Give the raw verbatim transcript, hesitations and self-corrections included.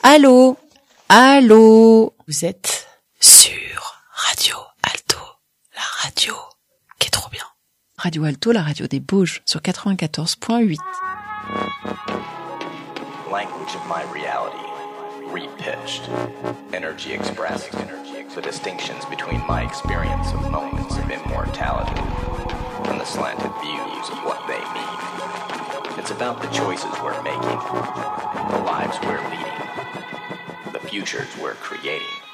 Allô? Allô? Vous êtes sur Radio Alto, la radio qui est trop bien. Radio Alto, la radio des Bauges, sur quatre-vingt-quatorze point huit. Language of my reality, repitched, energy expressed, the distinctions between my experience of moments of immortality and the slanted views of what they mean. It's about the choices we're making, the lives we're leading, the futures we're creating.